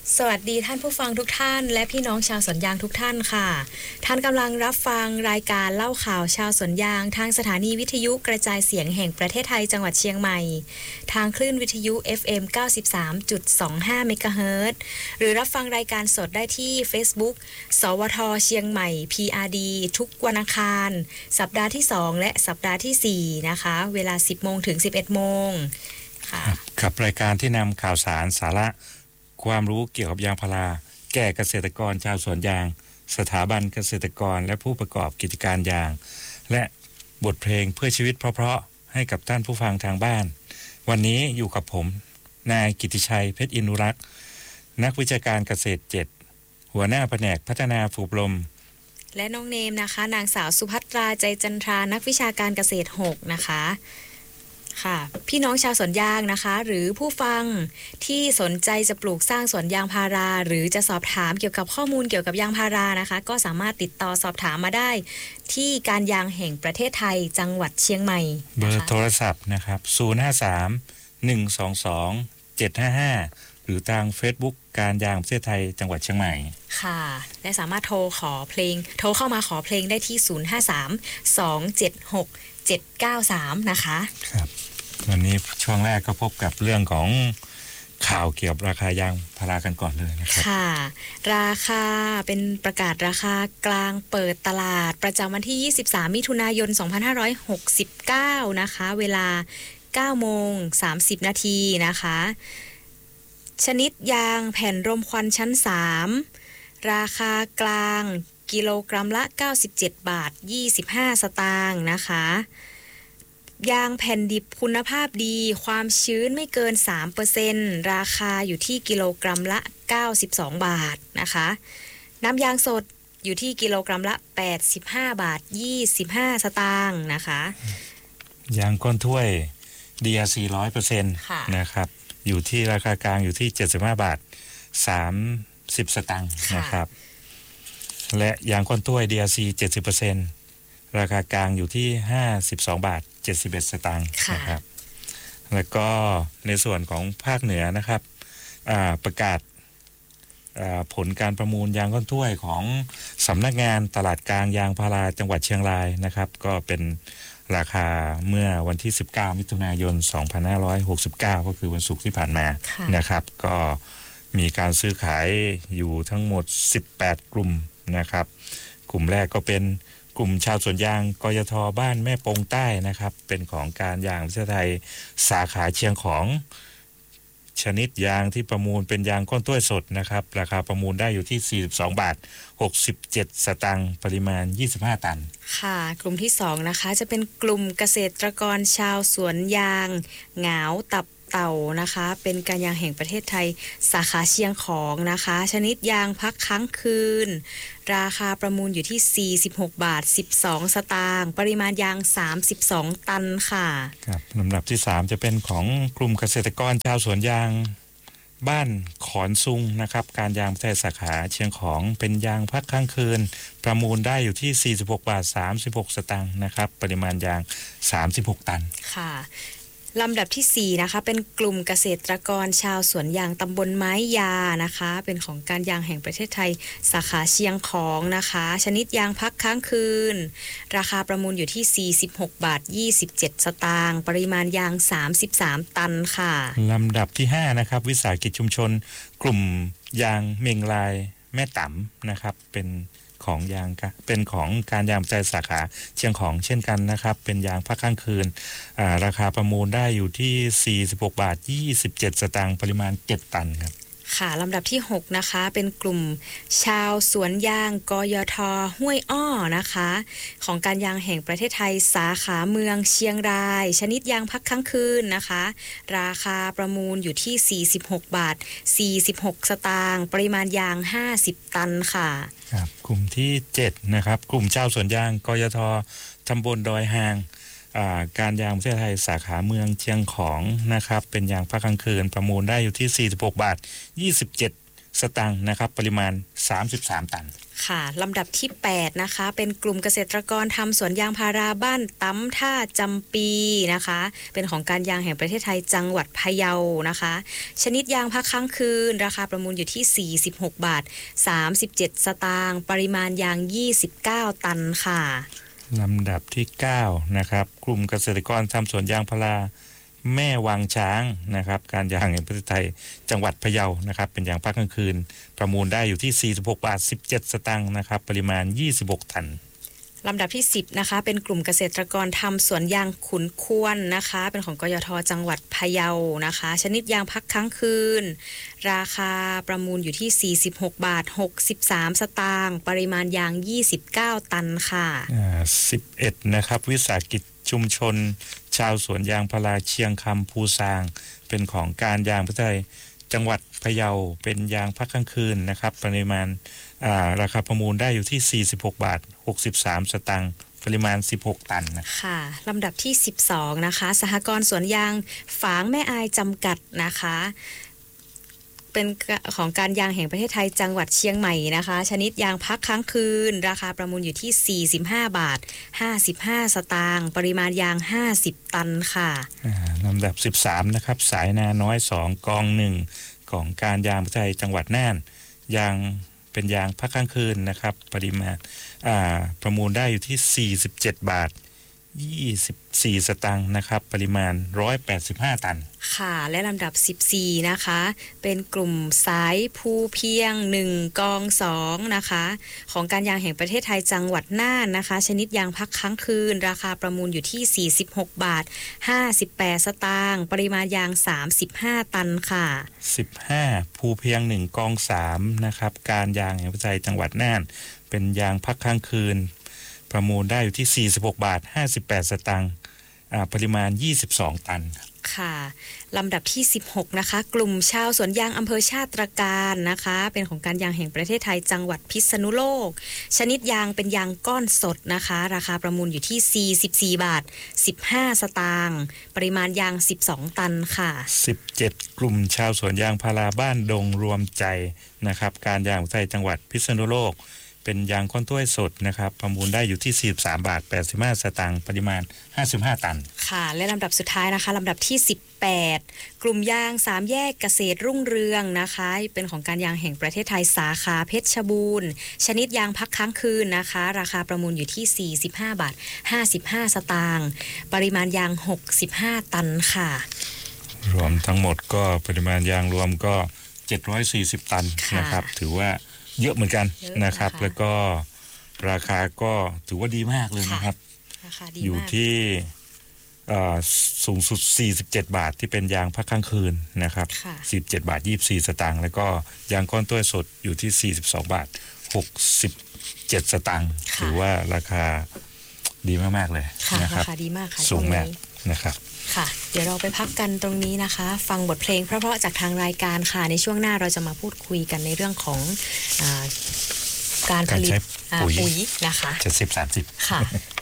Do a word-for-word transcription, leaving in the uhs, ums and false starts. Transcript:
สวัสดีท่านผู้ฟังทุกท่านและพี่น้องชาวสวนยางทุกท่านค่ะท่านกำลังรับฟังรายการเล่าข่าวชาวสวนยางทางสถานีวิทยุกระจายเสียงแห่งประเทศไทยจังหวัดเชียงใหม่ทางคลื่นวิทยุ เอฟ เอ็ม เก้าสิบสามจุดสองห้า เมกะเฮิรตซ์หรือรับฟังรายการสดได้ที่ Facebook สวทเชียงใหม่ พี อาร์ ดี ทุกวันอังคารสัปดาห์ที่สองและสัปดาห์ที่สี่นะคะเวลา สิบโมงถึง สิบเอ็ดโมงค่ะกับรายการที่นำข่าวสารสาระความรู้เกี่ยวกับยางพาราแก่เกษตรกรชาวสวนยางสถาบันเกษตรกรและผู้ประกอบกิจการยางและบทเพลงเพื่อชีวิตเพราะๆให้กับท่านผู้ฟังทางบ้านวันนี้อยู่กับผมนายกิติชัยเพชรอินุรักษ์นักวิชาการเกษตรเจ็ดหัวหน้าแผนกพัฒนาฝูกลมและน้องเนมนะคะนางสาวสุภัตราใจจันทรานักวิชาการเกษตรหกนะคะค่ะพี่น้องชาวสวนยางนะคะหรือผู้ฟังที่สนใจจะปลูกสร้างสวนยางพาราหรือจะสอบถามเกี่ยวกับข้อมูลเกี่ยวกับยางพารานะคะก็สามารถติดต่อสอบถามมาได้ที่การยางแห่งประเทศไทยจังหวัดเชียงใหม่เบอร์โทรศัพท์นะครับศูนย์ ห้า สาม หนึ่ง สอง สอง เจ็ด ห้า ห้าหรือทาง Facebook การยางประเทศไทยจังหวัดเชียงใหม่ค่ะและสามารถโทรขอเพลงโทรเข้ามาขอเพลงได้ที่ศูนย์ ห้า สาม สอง เจ็ด หก เจ็ด เก้า สามนะคะครับวันนี้ช่วงแรกก็พบกับเรื่องของข่าวเกี่ยวกับราคายางพารากันก่อนเลยนะครับค่ะราคาเป็นประกาศราคากลางเปิดตลาดประจำวันที่ยี่สิบสามมิถุนายนสองพันห้าร้อยหกสิบเก้านะคะเวลา เก้าโมงสามสิบ นาทีนะคะชนิดยางแผ่นรมควันชั้นสามราคากลางกิโลกรัมละเก้าสิบเจ็ดบาทยี่สิบห้าสตางค์นะคะยางแผ่นดิบคุณภาพดีความชื้นไม่เกิน สามเปอร์เซ็นต์ ราคาอยู่ที่กิโลกรัมละเก้าสิบสองบาทนะคะน้ำยางสดอยู่ที่กิโลกรัมละแปดสิบห้าบาทยี่สิบห้าสตางค์นะคะยางก้นถ้วย ดี อาร์ ซี หนึ่งร้อยเปอร์เซ็นต์ นะครับอยู่ที่ราคากลางอยู่ที่เจ็ดสิบห้าบาทสามสิบสตางค์นะครับและยางก้นถ้วย ดี อาร์ ซี เจ็ดสิบเปอร์เซ็นต์ ราคากลางอยู่ที่ห้าสิบสองบาทเจ็ดสิบเอ็ดสตางค์นะครับแล้วก็ในส่วนของภาคเหนือนะครับประกาศผลการประมูลยางก้นถ้วยของสำนักงานตลาดกลางยางพาราจังหวัดเชียงรายนะครับก็เป็นราคาเมื่อวันที่สิบเก้ามิถุนายนสองพันห้าร้อยหกสิบเก้าก็คือวันศุกร์ที่ผ่านมานะครับก็มีการซื้อขายอยู่ทั้งหมดสิบแปดกลุ่มนะครับกลุ่มแรกก็เป็นกลุ่มชาวสวนยางกยท.บ้านแม่ปงใต้นะครับเป็นของการยางประเทศไทยสาขาเชียงของชนิดยางที่ประมูลเป็นยางก้นถ้วยสดนะครับราคาประมูลได้อยู่ที่สี่สิบสองบาทหกสิบเจ็ดสตางค์ปริมาณยี่สิบห้าตันค่ะกลุ่มที่สองนะคะจะเป็นกลุ่มเกษตรกรชาวสวนยางเหงาตับเต่านะคะเป็นการยางแห่งประเทศไทยสาขาเชียงของนะคะชนิดยางพักค้างคืนราคาประมูลอยู่ที่สี่สิบหกบาทสิบสองสตางค์ปริมาณยางสามสิบสองตันค่ะครับลำดับที่สามจะเป็นของกลุ่มเกษตรกรชาวสวนยางบ้านขอนซุงนะครับการยางประเทศสาขาเชียงของเป็นยางพักค้างคืนประมูลได้อยู่ที่สี่สิบหกบาทสามสิบหกสตางค์นะครับปริมาณยางสามสิบหกตันค่ะลำดับที่สี่นะคะเป็นกลุ่มเกษตรกรชาวสวนยางตำบลไม้ยานะคะเป็นของการยางแห่งประเทศไทยสาขาเชียงของนะคะชนิดยางพักค้างคืนราคาประมูลอยู่ที่สี่สิบหกบาทยี่สิบเจ็ดสตางค์ปริมาณยางสามสิบสามตันค่ะลำดับที่ห้านะครับวิสาหกิจชุมชนกลุ่มยางเมงลายแม่ตั๋มนะครับเป็นของยางเป็นของการยางประเทศสาขาเชียงของเช่นกันนะครับเป็นยางพักค้างคืนราคาประมูลได้อยู่ที่สี่สิบหกบาทยี่สิบเจ็ดสตางค์ปริมาณเจ็ดตันครับค่ะลำดับที่หกนะคะเป็นกลุ่มชาวสวนยางกยท.ห้วยอ้อนะคะของการยางแห่งประเทศไทยสาขาเมืองเชียงรายชนิดยางพักค้างคืนนะคะราคาประมูลอยู่ที่สี่สิบหกบาทสี่สิบหกสตางค์ปริมาณยางห้าสิบตันค่ะครับกลุ่มที่เจ็ดนะครับกลุ่มชาวสวนยางกยท.ตำบลดอยหางการยางประเทศไทยสาขาเมืองเชียงของนะครับเป็นยางพักกลางคืนประมูลได้อยู่ที่สี่สิบหกบาทยี่สิบเจ็ดสตางค์นะครับปริมาณสามสิบสามตันค่ะลำดับที่แปดนะคะเป็นกลุ่มเกษตรกรทำสวนยางพาราบ้านตั้มท่าจำปีนะคะเป็นของการยางแห่งประเทศไทยจังหวัดพะเยานะคะชนิดยางพักค้างคืนราคาประมูลอยู่ที่สี่สิบหกบาทสามสิบเจ็ดสตางค์ปริมาณยางยี่สิบเก้าตันค่ะลำดับที่เก้านะครับกลุ่มเกษตรกรทำสวนยางพาราแม่วังช้างนะครับการยางแห่งประเทศไทยจังหวัดพะเยานะครับเป็นยางพักกลางคืนประมูลได้อยู่ที่สี่สิบหกบาทสิบเจ็ดสตางค์นะครับปริมาณยี่สิบหกตันลำดับที่สิบนะคะเป็นกลุ่มเกษตรกรทำสวนยางขุนควรนะคะเป็นของกยท.จังหวัดพะเยานะคะชนิดยางพักค้างคืนราคาประมูลอยู่ที่สี่สิบหกบาทหกสิบสามสตางค์ปริมาณยางยี่สิบเก้าตันค่ะอ่าสิบเอ็ดนะครับวิสาหกิจชุมชนชาวสวนยางพาราเชียงคำภูซางเป็นของการยางประเทศไทยจังหวัดพะเยาเป็นยางพักกลางคืนนะครับปริมาณอ่าราคาประมูลได้อยู่ที่สี่สิบหกบาทหกสิบสามสตางค์ปริมาณสิบหกตันนะค่ะลำดับที่สิบสองนะคะสหกรณ์สวนยางฝางแม่อายจำกัดนะคะเป็นของการยางแห่งประเทศไทยจังหวัดเชียงใหม่นะคะชนิดยางพักค้างคืนราคาประมูลอยู่ที่สี่สิบห้าบาทห้าสิบห้าสตางค์ปริมาณยางห้าสิบตันค่ะลำดับสิบสามนะครับสายนาน้อยสองกองหนึ่งของการยางประเทศไทยจังหวัดน่านยางเป็นยางพักค้างคืนนะครับปริมาณประมูลได้อยู่ที่สี่สิบเจ็ดบาทยี่สิบสี่สตางค์นะครับปริมาณหนึ่งร้อยแปดสิบห้าตันค่ะและลำดับสิบสี่นะคะเป็นกลุ่มสายภูเพียงหนึ่งกองสองนะคะของการยางแห่งประเทศไทยจังหวัดน่านนะคะชนิดยางพักค้างคืนราคาประมูลอยู่ที่สี่สิบหกบาทห้าสิบแปดสตางค์ปริมาณยางสามสิบห้าตันค่ะสิบห้าภูเพียงหนึ่งกองสามนะครับการยางแห่งประเทศไทยจังหวัดน่านเป็นยางพักค้างคืนประมูลได้อยู่ที่สี่สิบหกบาทห้าสิบแปดสตางค์ปริมาณยี่สิบสองตันค่ะลำดับที่สิบหกนะคะกลุ่มชาวสวนยางอำเภอชาติตรการนะคะเป็นของการยางแห่งประเทศไทยจังหวัดพิษณุโลกชนิดยางเป็นยางก้อนสดนะคะราคาประมูลอยู่ที่สี่สิบสี่บาทสิบห้าสตางค์ปริมาณยางสิบสองตันค่ะสิบเจ็ดกลุ่มชาวสวนยางพาราบ้านดงรวมใจนะครับการยางไทยจังหวัดพิษณุโลกเป็นยางก้อนถ้วยสดนะครับประมูลได้อยู่ที่สี่สิบสามบาทแปดสิบห้าสตางค์ปริมาณห้าสิบห้าตันค่ะและลำดับสุดท้ายนะคะลำดับที่สิบแปดกลุ่มยางสามแยกเกษตรรุ่งเรืองนะคะเป็นของการยางแห่งประเทศไทยสาขาเพชรบูรณ์ชนิดยางพักค้างคืนนะคะราคาประมูลอยู่ที่สี่สิบห้าบาทห้าสิบห้าสตางค์ปริมาณยางหกสิบห้าตันค่ะรวมทั้งหมดก็ปริมาณยางรวมก็เจ็ดร้อยสี่สิบตันนะครับถือว่าเยอะเหมือนกันนะครับแล้วก็ราคาก็ถือว่าดีมากเลยนะครับอยู่ที่สูงสุดสี่สิบเจ็ดบาทที่เป็นยางพักค้างคืนนะครับสี่สิบเจ็ดบาทยี่สิบสี่สตางค์แล้วก็ยางก้อนถ้วยสดอยู่ที่สี่สิบสองบาทหกสิบเจ็ดสตางค์ถือว่าราคาดีมากๆเลยนะครับราคาดีมากค่ะสูงมากนะครับค่ะเดี๋ยวเราไปพักกันตรงนี้นะคะฟังบทเพลงเพราะๆจากทางรายการค่ะในช่วงหน้าเราจะมาพูดคุยกันในเรื่องของอ่าการผลิตปุ๋ยนะคะเจ็ดสิบ สามสิบค่ะ